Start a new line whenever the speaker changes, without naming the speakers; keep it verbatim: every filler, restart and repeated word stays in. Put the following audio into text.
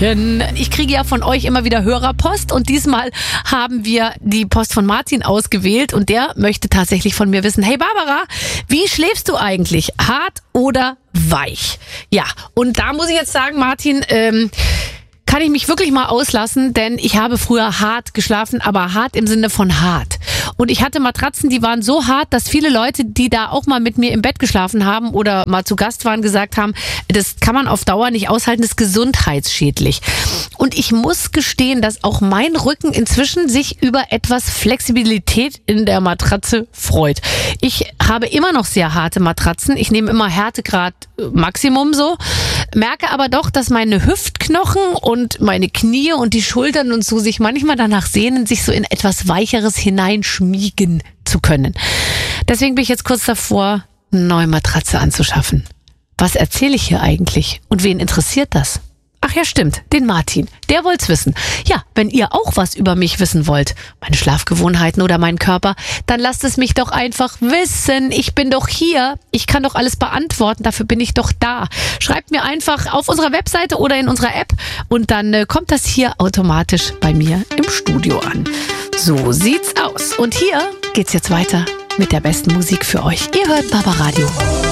Denn ich kriege ja von euch immer wieder Hörerpost und diesmal haben wir die Post von Martin ausgewählt und der möchte tatsächlich von mir wissen, hey Barbara, wie schläfst du eigentlich? Hart oder weich? Ja, und da muss ich jetzt sagen, Martin, ähm, kann ich mich wirklich mal auslassen, denn ich habe früher hart geschlafen, aber hart im Sinne von hart. Und ich hatte Matratzen, die waren so hart, dass viele Leute, die da auch mal mit mir im Bett geschlafen haben oder mal zu Gast waren, gesagt haben, das kann man auf Dauer nicht aushalten, das ist gesundheitsschädlich. Und ich muss gestehen, dass auch mein Rücken inzwischen sich über etwas Flexibilität in der Matratze freut. Ich habe immer noch sehr harte Matratzen. Ich nehme immer Härtegrad Maximum so, merke aber doch, dass meine Hüftknochen und meine Knie und die Schultern und so sich manchmal danach sehnen, sich so in etwas Weicheres hineinschmiegen zu können. Deswegen bin ich jetzt kurz davor, eine neue Matratze anzuschaffen. Was erzähle ich hier eigentlich? Und wen interessiert das? Ach ja, stimmt, den Martin. Der wollt's wissen. Ja, wenn ihr auch was über mich wissen wollt, meine Schlafgewohnheiten oder meinen Körper, dann lasst es mich doch einfach wissen. Ich bin doch hier. Ich kann doch alles beantworten. Dafür bin ich doch da. Schreibt mir einfach auf unserer Webseite oder in unserer App und dann äh, kommt das hier automatisch bei mir im Studio an. So sieht's aus. Und hier geht's jetzt weiter mit der besten Musik für euch. Ihr hört Barbaradio.